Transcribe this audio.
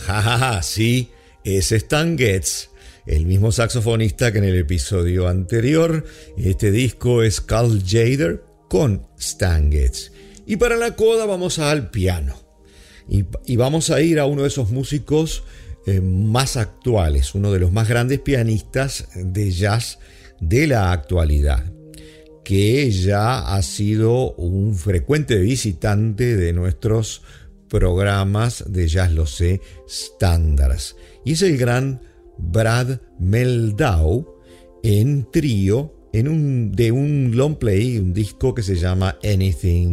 Ja, sí, es Stan Getz, el mismo saxofonista que en el episodio anterior. Este disco es Carl Jader con Stan Getz. Y para la coda vamos al piano. Y vamos a ir a uno de esos músicos más actuales, uno de los más grandes pianistas de jazz de la actualidad, que ya ha sido un frecuente visitante de nuestros programas de Jazz Lo Sé Standards. Y es el gran Brad Mehldau en trío de un long play, un disco que se llama Anything